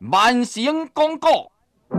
万成公告。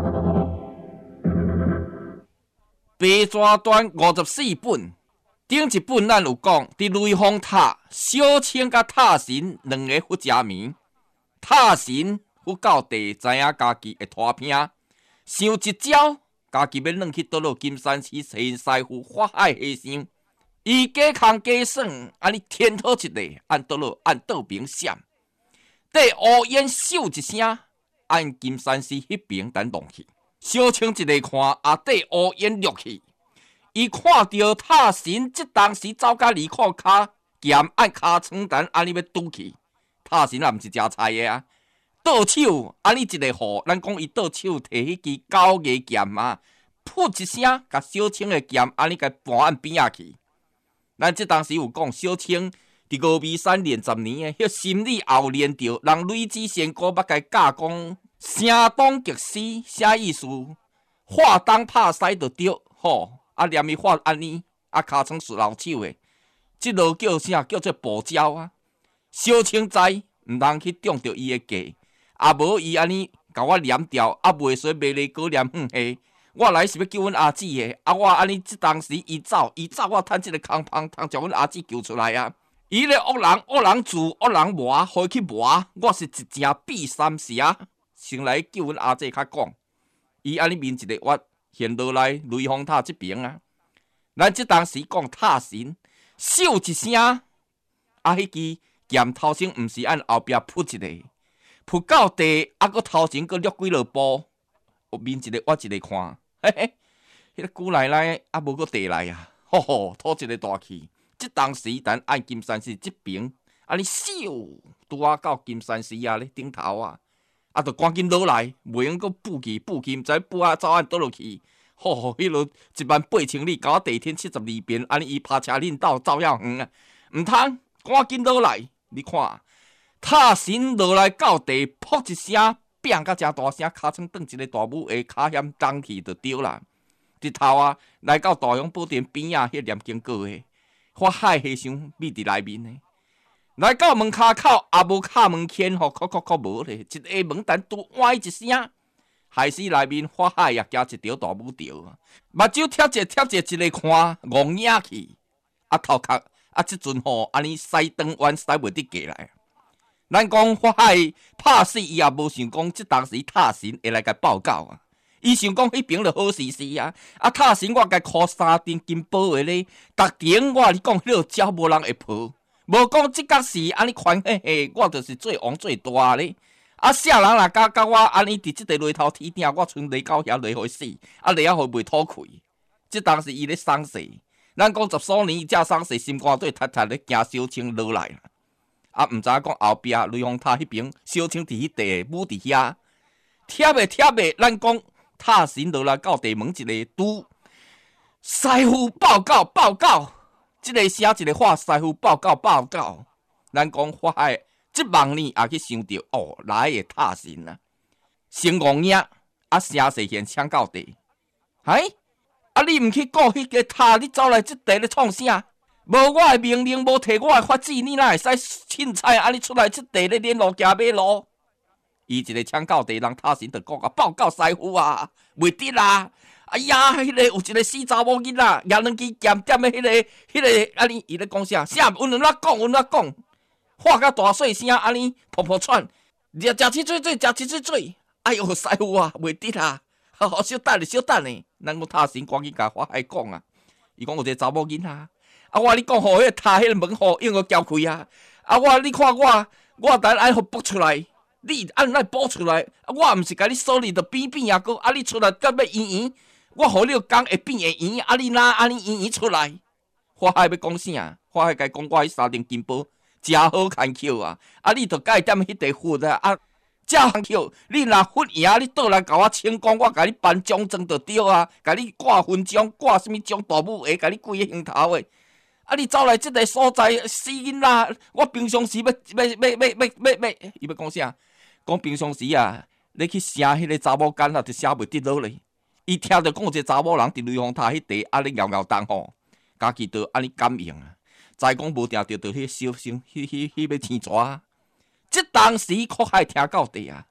白纸段54本，顶一本咱有讲，伫雷峰塔小青甲塔神两个佛家名，塔神佛教地知影家己会拖拼，想一招，家己要弄去倒落金山寺找师傅法海和尚，伊加空加算，安尼天讨一个，按倒落按倒边闪，缀乌烟咻一声，按金山寺迄边等弄去。小青一个看，阿底乌烟落去，伊看到塔神即当时走甲离裤骹，剑按骹床单，安尼要拄去。塔神也毋是食菜的啊，倒手安尼一个互，咱讲伊倒手摕迄支狗牙剑啊，噗一声，甲小青的剑安尼甲搬按边仔去。咱即当时有讲，小青伫峨眉山练10年的，迄心理后练着，人雷子仙姑捌甲教讲。声东击西，啥意思？话东拍西就对，吼！啊，念伊话安尼，啊，尻川顺老手的，即落叫啥？叫做步招啊！小青知，毋通去中着伊的计，啊无伊安尼甲我念掉，啊袂使卖咧果念下。我来是要救阮阿姊的，啊我安尼即当时伊走，我趁即个空芳，通将阮阿姊救出来啊！伊咧恶人自恶人磨，互伊去磨，我是一正必三蛇。先来叫阮阿姐较讲，伊安尼面一个月现落来雷峰塔即边啊。咱即当时讲塔神，咻一声，啊，迄支剑头先毋是按后壁扑一个，扑到地，啊，搁头前搁掠几落步，面一个我一个看，嘿嘿，迄个姑奶奶啊无搁地来啊，吼吼，吐一个大气。即当时咱按金山寺即边，安尼咻，拄啊到金山寺啊咧顶头啊。啊，就赶紧落来，袂用搁补去，毋知补啊走按倒落去。吼，迄落18000里，搞地天72遍，安尼伊拍车恁斗走遐远啊！毋通，赶紧落来。你看，塔神落来到地，噗一声，变甲真大声，尻川断一个大母下，骹险当去就对啦。日头啊，来到大雄宝殿边仔，迄念经过的，法海和尚秘伫内面的。来到门骹口，也无敲门钳，吼，靠无咧，一个门单拄歪一声，害死内面法海也加一条大母条，目睭贴一个看，戆眼去，啊头壳啊，即阵吼，安尼驶转弯驶袂得过来。咱讲法海拍死伊也无想讲，即当时塔神会来甲报告啊。伊想讲迄边就好势势啊，啊塔神我甲箍3顶金宝的咧，逐顶我你讲迄落鸟无人会抱。无讲即角是安尼宽嘿嘿，我就是最王最大咧。啊，啥人若甲我安尼伫即个犁头天顶，我剩犁到遐犁互死，啊犁啊互袂吐气。即当时伊咧丧事，咱讲10数年才丧事，心肝对踢踢咧行小青落来啦。啊，毋知讲后壁雷峰塔迄边小青伫迄地，母伫遐，贴的，咱讲塔神落来到地门一个拄，师傅报告。即个写一个话，师傅报告。咱讲法海，即梦呢也去想着哦，来个塔神啊，成戆影啊，声势现抢到地。哎，啊你毋去顾迄个塔，你走来即地咧创啥？无我的命令，无摕我的法旨，你哪会使凊彩安尼出来即地咧连路行马路？伊一个抢到地，人塔神就讲啊，报告师傅啊，袂得啦。哎呀，迄个有一个死查某囡仔，举两支剑点的迄个，安尼伊咧讲啥？啥？阮怎讲？话甲大细声，安尼噗喘，食一嘴。哎呦，师傅啊，袂得啦！好，小等咧。咱讲塔神赶紧甲法海讲啊，伊讲有一个查某囡仔，啊我你讲，互迄个塔迄个门互用个撬开啊！啊我你看我等爱互剥出来。你按来补出来，我毋是甲你锁你，就边啊个，啊你出来甲要圆，我互你讲会变会圆，啊你哪安尼圆出来？法海要讲啥？法海甲讲我迄3顶金宝真好看巧啊！啊你着甲伊点迄地佛啊，真好巧！你若佛赢，你倒来甲我请功，我甲你颁奖状就对啊！甲你挂勋章，挂什么奖大母下，甲你跪个胸头诶！啊！你走来即个所在死囡仔，我平常时要，伊要讲啥？讲平常时啊，你去写迄个查某干啊，就写袂得落咧。伊听着讲有一个查某人伫雷峰塔迄地，啊咧摇动吼，家己就安尼感应啊。再讲无定着着迄小生，迄要青蛇啊。即当时可还听到地啊，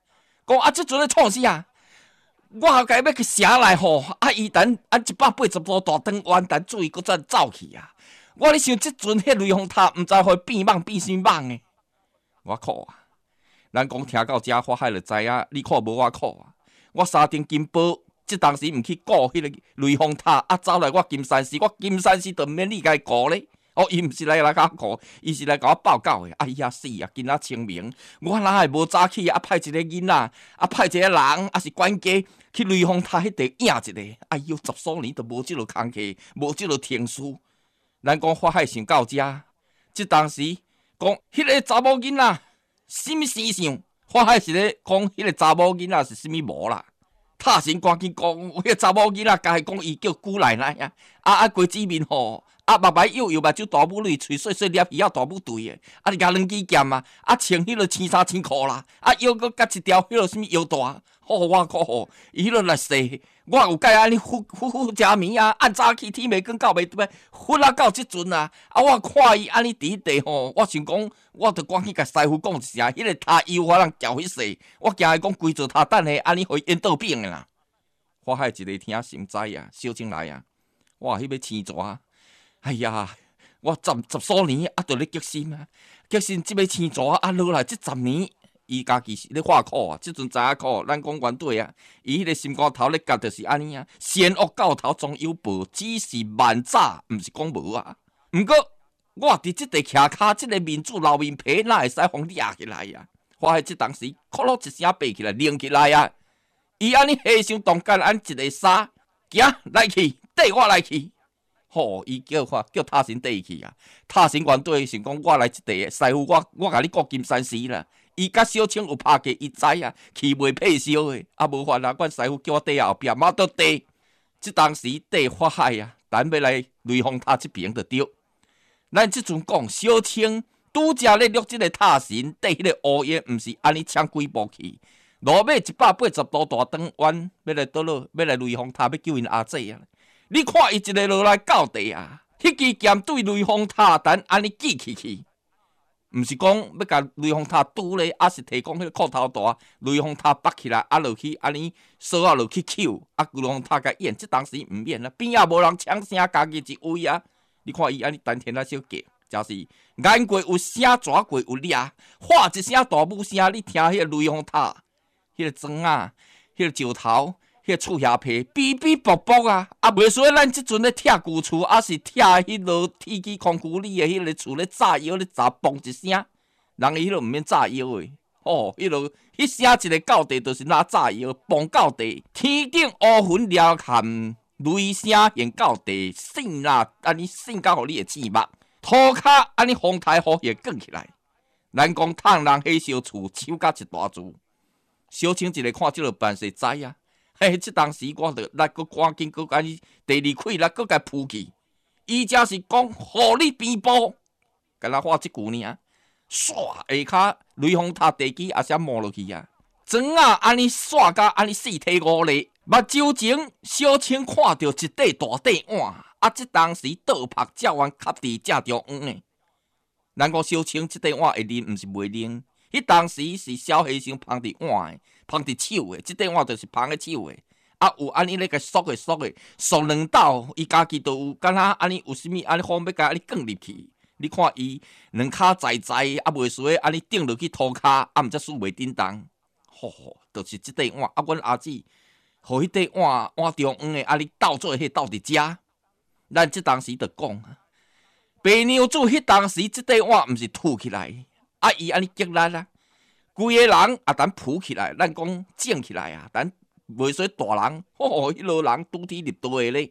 讲啊，即阵咧创啥？我该要去城内吼，伊等180多大灯完等注意，搁再走去啊！我咧想，即阵迄雷峰塔，毋知互变梦变啥梦诶！我靠啊！咱讲听到遮，我海就知影，你看无我苦啊！我三顶金宝，即当时毋去顾迄个雷峰塔，走来我金山寺，我金山寺就毋免你该顾咧。哦，伊毋是来甲顾，伊是来甲我报告诶。哎呀死啊！今仔清明，我哪会无早起派一个囡仔，派一个人，是管家去雷峰塔迄地影一个。哎呦，10数年都无即落工课，无即落天书。咱讲法海想到遮，即当时讲迄个查某囡仔，什么思想？法海是咧讲迄个查某囡仔是什么无啦？塔神赶紧讲，迄个查某囡仔家讲伊叫姑奶奶啊，瓜子面吼。目白幼目睭大母女，喙细细粒鱼仔大母对诶，你两支剑啊，穿迄落青衫青裤啦，腰搁夹一条迄落什么腰带，我靠吼，伊迄落来细，我有甲安尼呼食面啊，暗早起天未光到袂对，呼到即阵啊，我看伊安尼伫地吼，我想讲，我着赶紧甲师傅讲一声，迄个塔腰我人搅迄细，我惊伊讲规座塔等下安尼互伊淹倒扁诶啦。我海一个听心知啊，小青来啊，我迄要青蛇。哎呀，我十数年着咧激心啊！激心即要青蛇落来即10年，伊家己是咧化苦啊！即阵知影苦，咱讲原对啊！伊迄个心肝头咧夹着是安尼啊，善恶到头总有报，只是万早，毋是讲无啊。毋过我伫即地徛骹，即个面子老面皮哪会使互掠起来啊？我迄即当时，哭噜一声爬起来，拎起来啊！伊安尼下上动干，安一个沙，行来去，缀我来去。吼！伊叫塔神缀去啊！塔神原对想讲，我来即地，师傅我甲你顾金山寺啦。伊甲小青有拍过，伊知啊，气袂配烧诶。无法啦，阮师傅叫我缀后壁，嘛都缀。即当时缀法海啊，咱要来雷峰塔即边就对。咱即阵讲小青拄则咧录即个塔神缀迄个乌烟，毋是安尼抢几步去。路尾180多大灯弯，要来倒落，要来雷峰塔，要救因阿姐啊！你看伊一个落来到地啊，迄支剑对雷峰塔等安尼记去，毋是讲要甲雷峰塔拄咧，是提供迄个裤头大，雷峰塔拔起来落去安尼扫落去扣，雷峰塔甲演，即当时毋免啦，边仔无人抢声，家己一位啊！你看伊安尼丹田啊小夹，就是眼过有声，蛇过有掠，喊一声大母声，你听迄个雷峰塔，迄个庄啊，迄个石头。迄个厝遐皮比比薄薄啊，袂说咱即阵咧拆旧厝，是拆迄落天机空区里诶迄个厝咧炸药咧炸嘣一声，人伊迄落毋免炸药诶，迄落迄声一个到地，就是拿炸药嘣到地，天顶乌云撩含雷声现到地，醒啦安尼醒到互你诶耳目，涂骹安尼风台雨也卷起来，咱讲趁人迄小厝抢甲一大厝，小青一个看即落办势知啊。即当时我着来个赶紧个安尼第二气来个甲扑去，伊则是讲互你边步，敢若画即句尔，唰下骹雷峰塔地基也先摸落去啊！庄啊安尼煞甲安尼四体五裂，目睭前小青看到一块大块碗，即当时倒拍照完卡伫正中央诶。咱讲小青即块碗会啉，毋是袂啉。迄当时是小和尚捧伫碗诶，捧伫手诶，即块碗就是捧伫手诶。有安尼咧个缩诶，缩两斗，伊家己都有敢若安尼有啥物安尼风要甲安尼卷入去。你看伊两骹在，袂衰安尼顶落去涂骹，毋则输袂叮当。就是即块碗，阮阿姊，互迄块碗中央诶，安尼斗做迄斗伫遮。咱即当时着讲，白娘子迄当时即块碗毋是吐起来。伊安尼激力啊，规个人等浮起来，咱讲整起来啊，等袂说大人，迄落人拄天入地咧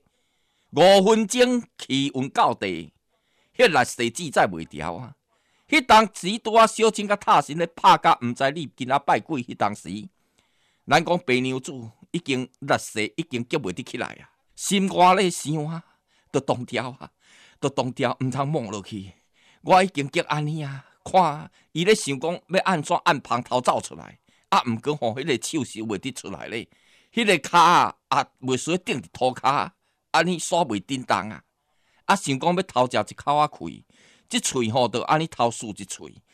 ，5分钟气温到地，迄力势记载袂牢啊。迄当时拄啊小青甲塔神咧拍甲，毋知你今仔拜鬼。迄当时，咱讲白娘子已经力势已经激袂得起来啊，心肝咧想啊，都冻掉啊，毋通摸落去。我已经激安尼啊。看，伊咧想讲要安怎按旁头走出来，毋过迄个手是袂得出来咧，迄个骹袂使顶伫涂骹，安尼煞袂叮当啊！想讲要偷食一口仔气，即喙就安尼偷漱一喙，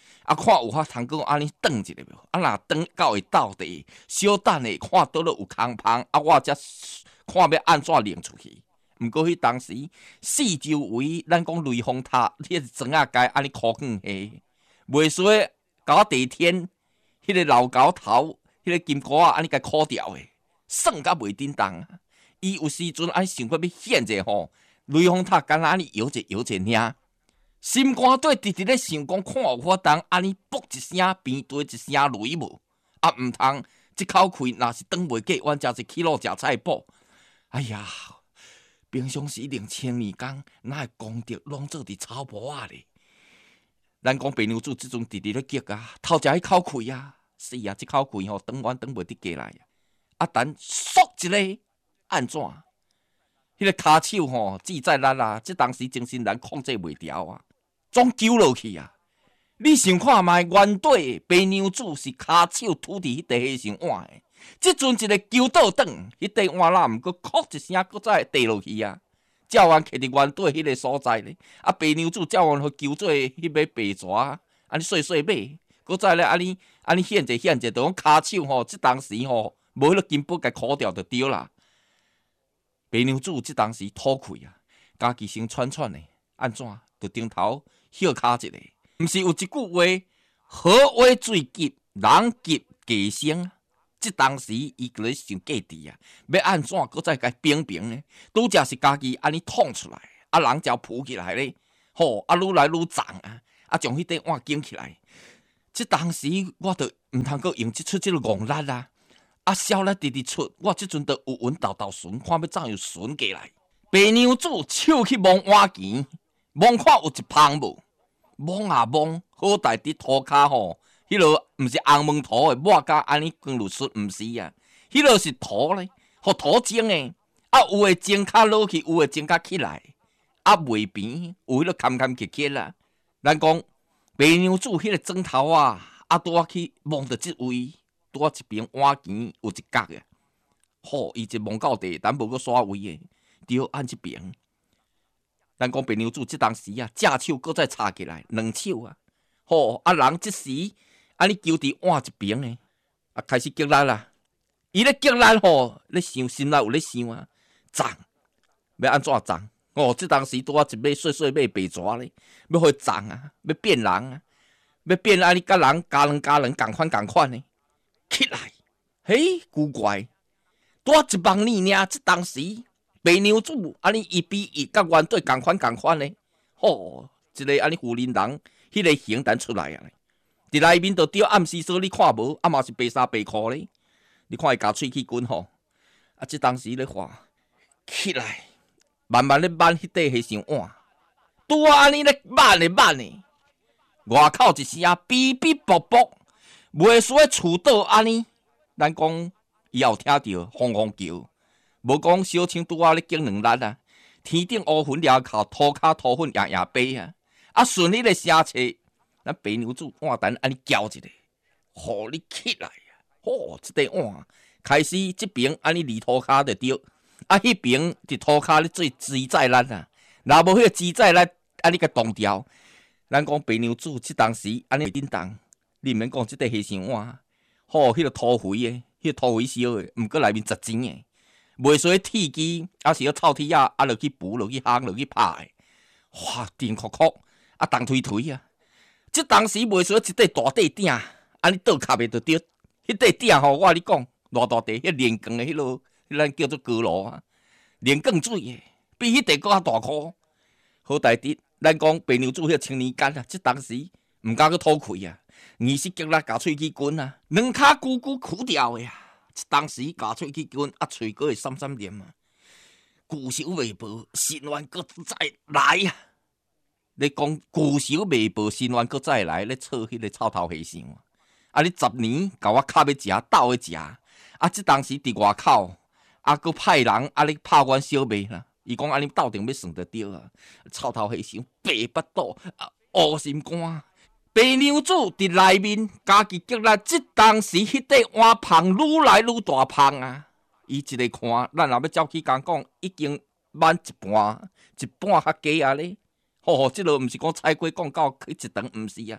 啊，看有法通个安尼转一下无？啊，若转到会到地，小等下看倒落有空芳，啊，我才看要安怎拎出去。毋过迄当时四周围，咱讲雷峰塔，迄个庄仔街安尼枯卷下，袂衰搞地天，迄个老高头，迄个金箍仔安尼甲枯掉诶，算甲袂叮当。伊有时阵安想过要显者吼，雷峰塔敢若安尼摇者尔。心肝底直直咧想讲，看有法当安尼啵一声，边对一声雷无？啊，毋通即口开，若是转袂过，阮食一起路食菜脯。哎呀，平常时2000年间，哪会功德拢做伫草坡仔咧？咱讲白娘子即阵直直咧急啊，头食迄口开啊，是啊，即口开吼，转弯转袂得过来啊，等嗖一个，安怎？迄个骹手吼，自在力啊，即当时精神力控制袂牢啊。总揪落去啊！你想看卖，原底白娘子是骹手拄伫迄块黑象碗的，即阵一个揪倒转，迄块碗啦，毋过哭一声，搁再跌落去啊！照完徛伫原底迄个所在咧，啊，白娘子照完去揪做迄尾白蛇，安尼细细尾，搁再咧安尼显者，就讲骹手吼，即当时吼无迄个金箔甲箍掉就对啦。白娘子即当时吐气啊，家己先喘喘的，安怎？就顶头歇卡一下，毋是有一句话：好话最急，人急鸡生。即当时伊就咧想计伫啊，要安怎搁再甲平平呢？拄则是家己安尼捅出来，啊人才浮起来咧，吼啊愈来愈重啊，啊将迄块碗捡起来。即当时我就毋通搁用即出即个戆力啊，啊痟力直直出，我即阵就有魂豆豆顺，看要怎样顺过来。白娘子手去摸碗钱。摸看有一芳无？摸啊摸，好在伫涂骹吼，迄落毋是红毛涂诶，抹甲安尼光入出，毋是啊，迄落是涂咧，互涂精诶。啊，有诶精骹落去，有诶精骹起来，啊袂平，有迄落坎坎坷坷啦。咱讲白娘子迄个砖头啊，啊拄啊去摸着即位，拄啊一边碗钱有一角啊，吼，伊一摸到地，咱无搁刷位诶，对，按即边。咱讲白娘子即当时啊，正手搁再插起来，两手啊，吼啊人即时安尼揪伫碗一边诶，啊开始激力啦。伊咧激力吼，咧想心内有咧想啊，涨要安怎涨？哦，即当时拄啊一尾细细尾白蛇咧，要互涨啊，要变人啊，要变安尼甲人加人共款呢，起来，嘿，古怪，拄啊一万年尔，即当时。白娘子安尼一比一，甲原对共款呢，吼，一个安尼妇人人，迄个形单出来啊！伫内面就对暗时说你看无，啊嘛是白衫白裤咧。你看伊夹喙齿滚吼，啊，即当时咧话起来，慢慢咧挽迄块黑象碗，拄啊安尼咧挽咧，外口一声哔哔啵啵，袂说厝倒安尼，咱讲伊也有听到轰轰叫。无讲小青拄仔咧惊两力啊，天顶乌云掠靠，涂骹涂粉飞啊！啊顺迄个声切，咱白娘子碗单安尼搅一下，互你起来啊！吼，即块碗开始即边安尼离涂骹就对，啊迄边伫涂骹咧做自在力啊！若无迄个自在力安尼甲动掉，咱讲白娘子即当时安尼叮当，你毋免讲即块黑象碗，吼，迄个土肥诶，迄个土肥烧诶，毋过内面杂钱诶。袂说铁机，啊是要臭铁啊，啊落去扶，落去夯，落去拍诶，哇，电酷酷，啊动推推啊！即当时袂说一块大地鼎，安尼倒卡袂着对，迄块鼎吼，我甲你讲，偌大地，迄炼钢诶，迄落，咱叫做锅炉啊，炼钢水诶，比迄块搁较大箍。好在伫咱讲白娘子迄个青年间啊，即当时毋敢去吐气啊，硬是激力甲喙齿滚啊，两骹咕咕苦掉诶啊！当时咬喙齿滚，啊，喙哥会闪闪念啊，旧仇未报，心愿搁再来啊！你讲旧仇未报，心愿搁再来，咧撮迄个臭头和尚啊！你10年甲我卡要食，斗去食啊！即当时伫外口，啊，搁派人啊，咧拍阮小妹啦。伊讲安尼斗阵要算得着啊！臭头和尚白腹肚啊，乌心肝。白娘子伫内面，家己激力，即当时迄块碗芳愈来愈大芳啊！伊一个看，咱若要走去讲，已经满一半较加啊咧。吼，即落毋是讲菜瓜讲到去一长，毋是啊，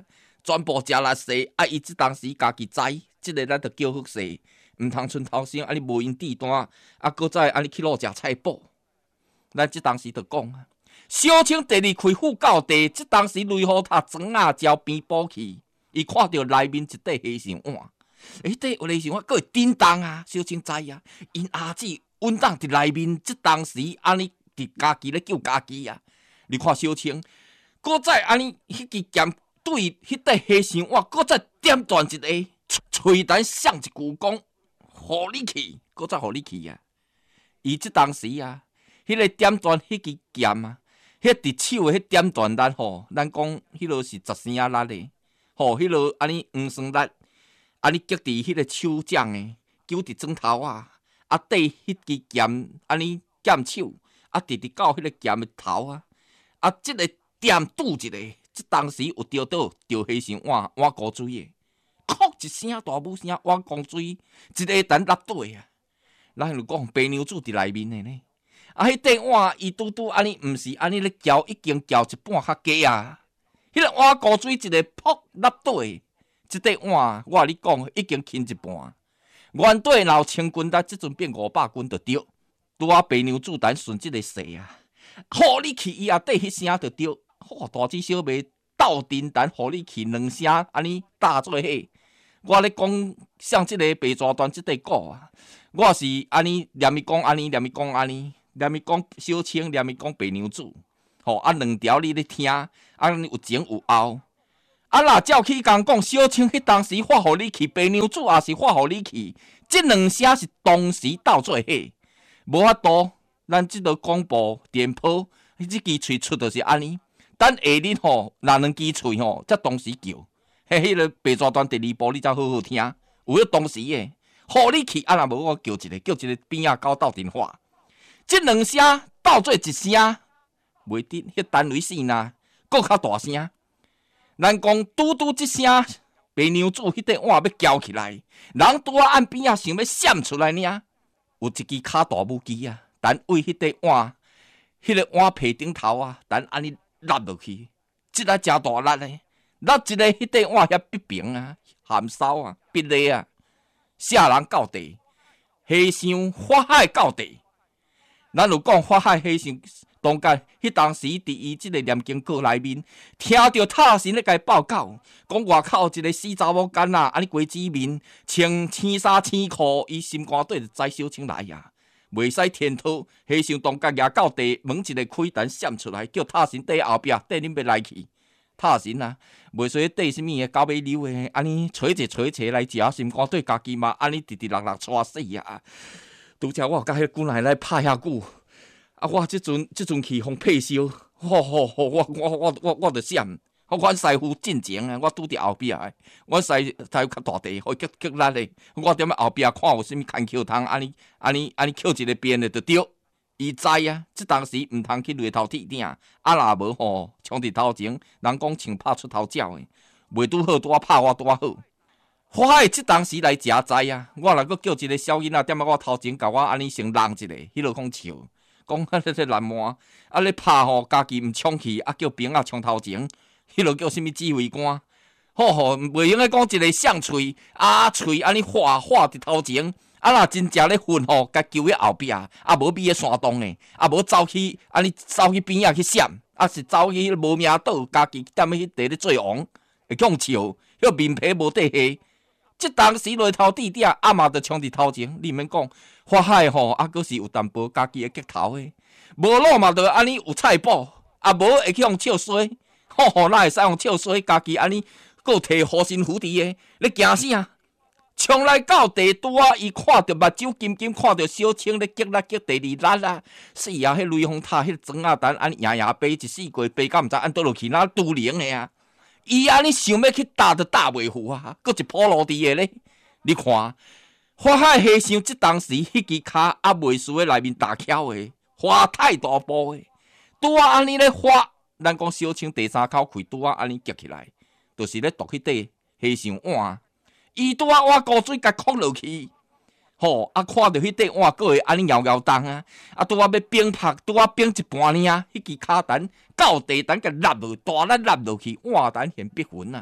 全部食力势，啊！伊即当时家己知，即个咱着叫好势，毋通剩头先安尼无因地单，啊，搁再安尼去路食菜脯。咱即当时着讲啊，小青第二开副教地，即当时雷虎塔庄仔招边补去，伊看到内面一块黑象碗，迄块黑象碗佫会震动啊！小青知啊，因阿姊稳当伫内面，即当时安尼伫家己咧救家己啊！你看小青，搁再安尼迄支剑对迄块黑象碗，搁再点断一个，喙弹响一句讲，互你去，搁再互你去啊！伊即当时啊，迄个点断迄支剑啊，迄伫手诶，迄点断力吼，咱讲迄落是10升力诶，吼，迄落安尼黄酸力，安尼夹伫迄个手掌诶，揪伫砖头啊，啊缀迄支剑安尼剑手，啊直直到迄个剑诶头啊，啊即个点拄一个，即当时有钓到黑象碗古水诶，哭一声大母声碗古水，一个等落底啊！咱就讲白娘子伫内面诶呢。啊，迄块碗伊拄拄安尼，毋是安尼咧搅，已经搅一半较加啊！迄个碗古水一个噗落底，即块碗我甲你讲已经轻一半。原底若1000斤力，即阵变500斤就对。拄啊白娘子等顺即个势啊，互你去伊也缀迄声就对。吼，大姊小妹斗阵等互你去两声安尼搭做伙。我咧讲像即个白蛇传即块古啊，我是安尼念伊讲安尼，念伊讲安尼。连咪讲小青，连咪讲白娘子，吼啊两条你咧听，啊有前有后，啊若照起讲小青迄当时发互你去，白娘子也是发互你去，即两声是同时斗做伙，无法度，咱即个广播电波，即支喙出就是安尼，等下日吼，若两支喙吼，则同时叫，迄个白蛇传第2部你则好好听，有迄同时诶，互你去，啊若无我叫一个边仔狗斗阵发。即两声斗做一声，袂得迄单位死呐，搁较大声。咱讲拄拄即声，白娘子迄块碗要交起来，人拄啊岸边啊想要闪出来呢，有一支骹大母鸡啊，等为迄块碗，迄个碗皮顶头啊，等安尼落落去，即个真大力咧，落一个迄块碗遐必平啊，咸烧啊，必咧啊，下人到地，黑象花海到地。咱有讲法海黑象当间，迄当时伫伊即个念经阁内面，听到塔神咧甲伊报告，讲外口一个死查某干啊，安尼鬼子面，穿青衫青裤，伊心肝底就知小青来啊，袂使天讨。黑象当间举到地，门一个开弹闪出来，叫塔神缀后壁，缀恁要来去。塔神啊，袂说缀什物个狗尾溜诶，安尼吹者来食，心肝底家己嘛，安尼直直落落带死啊！拄则我甲迄姑奶奶拍遐久，啊！我即阵去互配烧，我着闪。阮师傅进前啊，我拄伫后壁诶。阮师傅较大地，互激力诶。我踮咧后壁看有啥物牵球通，安尼扣一个边诶就对。伊知啊，即当时毋通去犁头铁鼎，啊若无吼，冲伫头前，人讲枪拍出头鸟诶，袂拄好拄啊拍我拄啊好。花海即当时来食知啊，我若阁叫一个小囡仔踮咧我头前，甲我安尼先弄一下，迄落讲笑，讲迄个烂漫，啊咧拍吼，家己毋冲去，啊叫兵仔冲头前，迄落叫啥物指挥官？吼，袂用个讲一个响喙，喙安尼画伫头前，啊若真正咧混吼，甲揪喺后壁，啊无比喺山洞诶，啊无走去安尼走去边仔去闪，啊是走去无命岛，家己踮喺迄地咧做王，会讲笑，迄面皮无底下。即当时犁头地鼎，啊嘛着冲伫头前，你免讲花海吼，啊阁是有淡薄家己诶骨头诶，无路嘛着安尼有菜脯，啊无会去用笑衰，吼哪会使用笑衰？家己安尼阁摕护身符伫诶，咧惊啥？冲来到地拄啊，伊看着目睭金金，看着小青咧激第2力啊！是啊，迄雷峰塔迄庄仔蛋安尼飞一四过，飞到毋知安倒落去，哪拄灵诶啊！伊安尼想要去打都打袂赴啊，阁一铺路伫诶咧。你看，花海黑象即当时迄支骹也袂输诶内面大巧诶，花太大步诶，拄啊安尼咧花，咱讲小青第3口开拄啊安尼夹起来，就是咧夺迄块黑象碗。伊拄啊碗古水甲哭落去，吼啊看着迄块碗阁会安尼摇动啊，啊拄啊要冰拍，拄啊冰一半尔，迄支骹蛋到地蛋甲落落，大力落落去，碗蛋现必魂啊！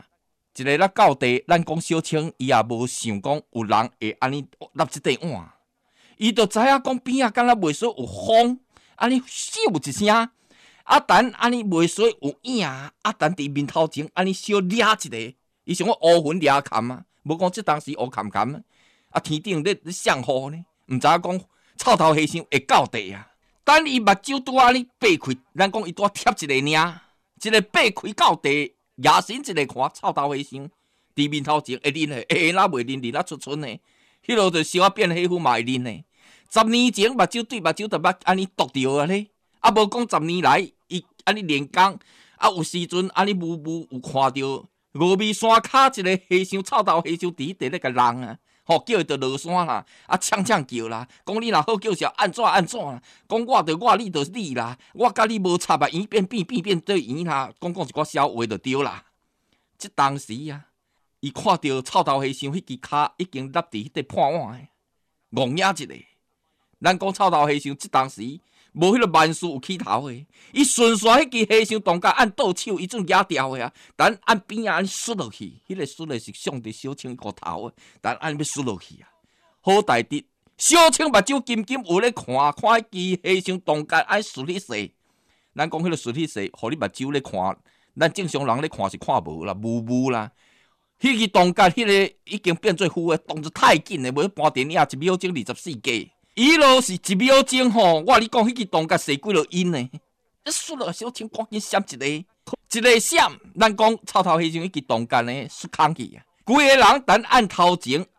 一个咱到地，咱讲小青，伊也无想讲有人会安尼立即块碗，伊就知影讲边仔敢若袂使有风，安尼咻一声，啊等安尼袂使有影，啊等伫面头前安尼小掠一个，伊想讲乌云掠坎啊，无讲即当时乌坎坎，啊天顶咧上雨呢，毋知影讲臭头和尚会到地啊。等伊目睭拄安尼闭开，咱讲伊拄贴一个领，一个闭开到地。夜神一个看臭头和尚，伫面头前会啉诶，哪袂啉啊出春呢？迄落就烧啊变黑虎嘛会啉呢。10年前目睭对目睭就捌安尼剁着啊咧，啊无讲10年来伊安尼练功，啊有时阵安尼有看着峨眉山骹一个和尚臭头和尚伫地咧甲人啊，吼叫伊着落山啦，啊呛叫啦，讲你若好叫是安怎啦，讲我着我，你着你啦，我甲你无插啊，圆变对圆啦，讲一寡小话就对啦。即当时啊，伊看到臭头和尚迄支骹已经立伫迄块破碗诶，戆影一个。咱讲臭头和尚即当时无迄个万事有起头诶，伊顺续迄支和尚当家按倒手，伊准举掉诶啊，但按边仔安尼摔落去，迄个摔诶是上伫小青个头诶，但按要摔落去啊。好大滴，小青目睭金金有咧看迄支和尚当家安摔迄势，咱讲迄个摔迄势，互你目睭咧看。咱正常人咧看是看无啦，雾啦。迄支当家迄个已经变做虚诶，动作太紧诶，无搬电影1秒钟24架。伊落是1秒钟吼，我你讲迄支当家射几落因呢？一摔落小青赶紧闪一个闪，咱讲臭头和尚迄支当家呢摔空去啊。规个人等按头前